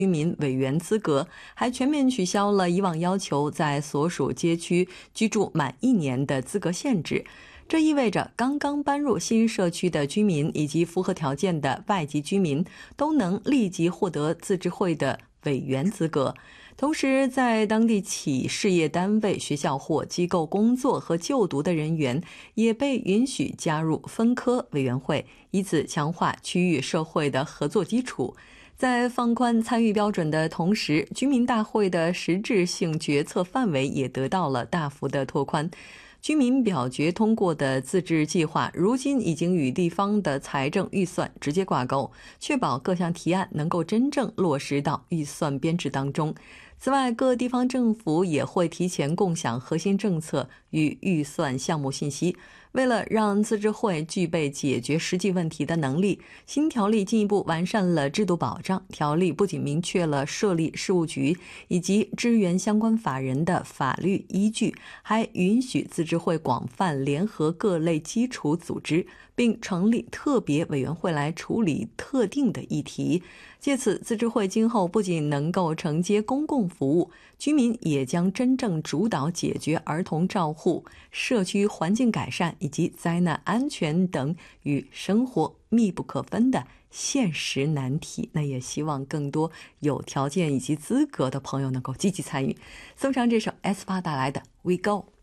居民委员资格，还全面取消了以往要求在所属街区居住满1年的资格限制。这意味着刚刚搬入新社区的居民以及符合条件的外籍居民都能立即获得自治会的委员资格。同时，在当地企事业单位、学校或机构工作和就读的人员也被允许加入分科委员会，以此强化区域社会的合作基础。在放宽参与标准的同时，居民大会的实质性决策范围也得到了大幅的拓宽。居民表决通过的自治计划如今已经与地方的财政预算直接挂钩，确保各项提案能够真正落实到预算编制当中。此外，各地方政府也会提前共享核心政策与预算项目信息。为了让自治会具备解决实际问题的能力，新条例进一步完善了制度保障。条例不仅明确了设立事务局以及支援相关法人的法律依据，还允许自治会广泛联合各类基础组织，并成立特别委员会来处理特定的议题。借此，自治会今后不仅能够承接公共服务，居民也将真正主导解决儿童照护、社区环境改善以及灾难安全等与生活密不可分的现实难题。那也希望更多有条件以及资格的朋友能够积极参与。送上这首 S8 带来的 We Go。